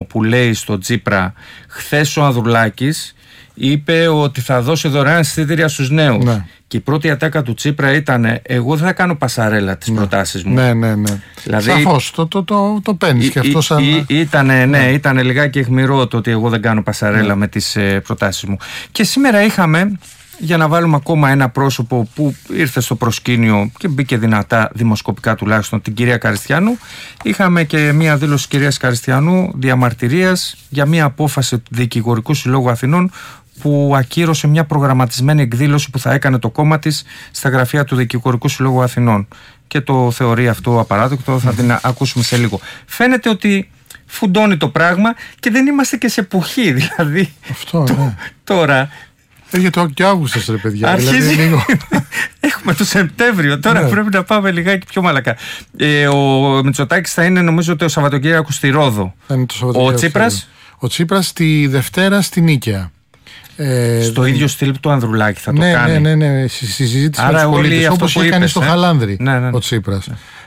που λέει στον Τσίπρα, χθες ο Ανδρουλάκης είπε ότι θα δώσει δωρεάν εισιτήρια στους νέους. Ναι. Και η πρώτη ατάκα του Τσίπρα ήταν: εγώ δεν θα κάνω πασαρέλα τις προτάσεις μου. Ναι. Δηλαδή, σαφώς το παίρνεις και αυτό σαν. Ήταν λιγάκι αιχμηρό το ότι εγώ δεν κάνω πασαρέλα με τις προτάσεις μου. Και σήμερα είχαμε, για να βάλουμε ακόμα ένα πρόσωπο που ήρθε στο προσκήνιο και μπήκε δυνατά, δημοσκοπικά τουλάχιστον, την κυρία Καριστιανού. Είχαμε και μία δήλωση της κυρίας Καριστιανού διαμαρτυρίας για μία απόφαση του Δικηγορικού Συλλόγου Αθηνών, που ακύρωσε μια προγραμματισμένη εκδήλωση που θα έκανε το κόμμα της στα γραφεία του Δικηγορικού Συλλόγου Αθηνών. Και το θεωρεί αυτό απαράδεκτο, θα την ακούσουμε σε λίγο. Φαίνεται ότι φουντώνει το πράγμα και δεν είμαστε και σε εποχή, δηλαδή. Αυτό, τώρα. Για το και Αύγουστος, ρε παιδιά. Αρχίζει. Δηλαδή, λίγο. Έχουμε το Σεπτέμβριο. Τώρα πρέπει να πάμε λιγάκι πιο μαλακά. Ο Μητσοτάκης θα είναι, νομίζω, το Σαββατοκύριακο στη Ρόδο. Ο Τσίπρας. Ο Τσίπρας τη Δευτέρα στη Νίκαια. Στο ίδιο στυλ του Ανδρουλάκη θα το κάνει. Ναι. Στη συζήτηση με τους πολίτες, όπως είχε κάνει στο Χαλάνδρη ο Τσίπρας.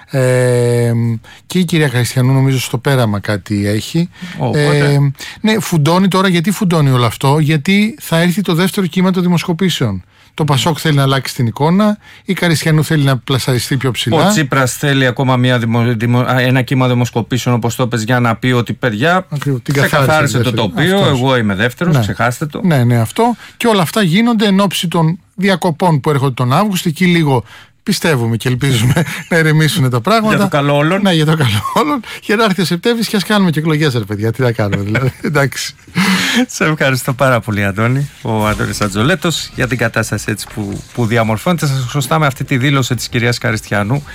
Και η κυρία Καριστιανού νομίζω στο πέραμα κάτι έχει. Ναι, φουντώνει τώρα. Γιατί φουντώνει όλο αυτό? Γιατί θα έρθει το δεύτερο κύμα των δημοσκοπήσεων. Το Πασόκ θέλει να αλλάξει την εικόνα, η Καριστιανού θέλει να πλασαριστεί πιο ψηλά. Ο Τσίπρας θέλει ακόμα ένα κύμα δημοσκοπήσεων, όπως το πες, για να πει ότι παιδιά, ξεκαθάρισε το τοπίο. Αυτός. Εγώ είμαι δεύτερος, ξεχάστε το. Ναι, αυτό. Και όλα αυτά γίνονται εν ώψη των διακοπών που έρχονται τον Αύγουστο. Εκεί λίγο πιστεύουμε και ελπίζουμε να ηρεμήσουν τα πράγματα. Για το καλό όλων. Ναι, για το καλό όλων. Και να έρθει ο Σεπτέμβρης και ας κάνουμε και εκλογές, ρε παιδιά. Τι να κάνουμε, δηλαδή. Εντάξει. Σε ευχαριστώ πάρα πολύ, Αντώνη. Ο Αντώνης Ατζολέτος, για την κατάσταση έτσι που διαμορφώνεται. Σας χρωστάμε αυτή τη δήλωση της κυρίας Καριστιανού.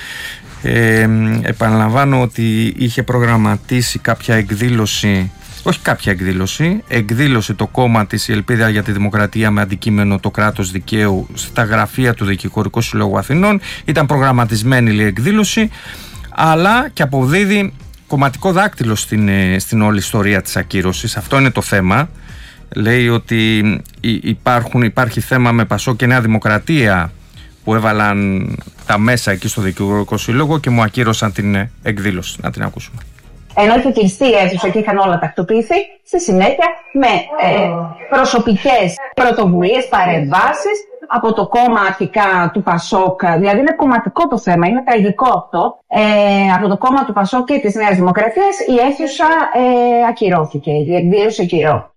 Επαναλαμβάνω ότι είχε προγραμματίσει κάποια εκδήλωση. Όχι κάποια εκδήλωση το κόμμα της, η Ελπίδα για τη Δημοκρατία, με αντικείμενο το κράτος δικαίου, στα γραφεία του Δικηγορικού Συλλόγου Αθηνών. Ήταν προγραμματισμένη η εκδήλωση, αλλά και αποδίδει κομματικό δάκτυλο στην όλη ιστορία της ακύρωσης. Αυτό είναι το θέμα. Λέει ότι υπάρχει θέμα με Πασόκ και Νέα Δημοκρατία που έβαλαν τα μέσα εκεί στο Δικηγορικό Σύλλογο και μου ακύρωσαν την εκδήλωση. Να την ακούσουμε. Ενώ είχε κλειστεί η αίθουσα και είχαν όλα τακτοποιηθεί, στη συνέχεια με προσωπικές πρωτοβουλίες, παρεμβάσεις από το κόμμα αρχικά του Πασόκ, δηλαδή είναι κομματικό το θέμα, είναι τραγικό αυτό, από το κόμμα του Πασόκ και της Νέας Δημοκρατίας η αίθουσα ακυρώθηκε, η εκδήλωση ακυρώθηκε.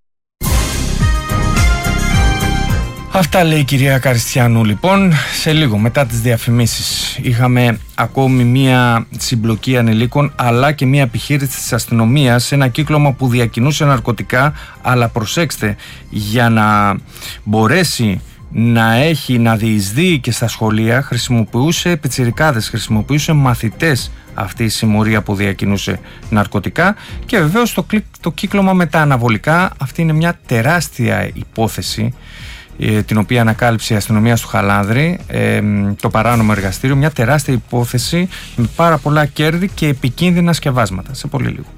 Αυτά λέει η κυρία Καριστιανού. Λοιπόν, σε λίγο μετά τις διαφημίσεις είχαμε ακόμη μία συμπλοκή ανηλίκων, αλλά και μία επιχείρηση της αστυνομίας σε ένα κύκλωμα που διακινούσε ναρκωτικά, αλλά προσέξτε, για να μπορέσει να διεισδύει και στα σχολεία χρησιμοποιούσε πιτσιρικάδες, χρησιμοποιούσε μαθητές αυτή η συμμορία που διακινούσε ναρκωτικά. Και βεβαίως το κύκλωμα με τα αναβολικά, αυτή είναι μια τεράστια υπόθεση την οποία ανακάλυψε η αστυνομία στο Χαλάνδρη, το παράνομο εργαστήριο, μια τεράστια υπόθεση με πάρα πολλά κέρδη και επικίνδυνα σκευάσματα. Σε πολύ λίγο.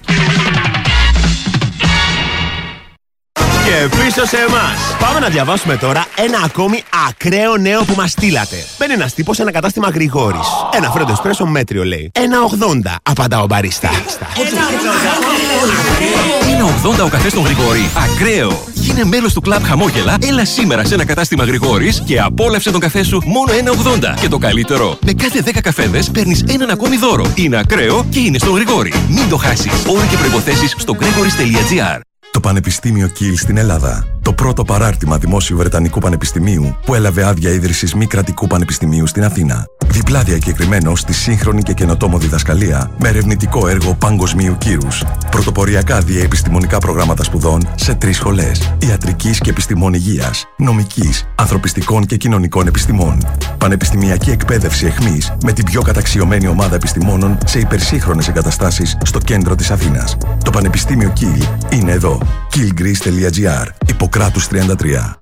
Και πίσω σε εμάς. Πάμε να διαβάσουμε τώρα ένα ακόμη ακραίο νέο που μας στείλατε. Μπαίνει ένας τύπος σε ένα κατάστημα Γρηγόρης. Ένα φρέντο εσπρέσο μέτριο λέει. 1,80 απαντά ο μπαρίστα. 1,80 ο καφές στον Γρηγόρη. Ακραίο! Γίνε μέλος του κλαμπ Χαμόγελα. Έλα σήμερα σε ένα κατάστημα Γρηγόρης και απόλαυσε τον καφέ σου μόνο 1,80. Και το καλύτερο, με κάθε 10 καφέδες παίρνεις έναν ακόμη δώρο. Είναι ακραίο και είναι στον Γρηγόρη. Μην το χάσεις. Όροι και προϋποθέσεις στο gregoris.gr. Το Πανεπιστήμιο Κιλ στην Ελλάδα. Το πρώτο παράρτημα δημόσιου Βρετανικού Πανεπιστημίου που έλαβε άδεια ίδρυσης μη κρατικού πανεπιστημίου στην Αθήνα. Διπλά διακεκριμένο στη σύγχρονη και καινοτόμο διδασκαλία με ερευνητικό έργο παγκοσμίου κύρους. Πρωτοποριακά διαεπιστημονικά προγράμματα σπουδών σε 3 σχολές. Ιατρικής και επιστημών υγείας, νομικής, ανθρωπιστικών και κοινωνικών επιστημών. Πανεπιστημιακή εκπαίδευση εχμής με την πιο καταξιωμένη ομάδα επιστημόνων σε υπερσύγχρονες εγκαταστάσεις στο κέντρο της Αθήνας. Το Πανεπιστήμιο Κιλ είναι εδώ. killgreece.gr. Ιπποκράτους 33.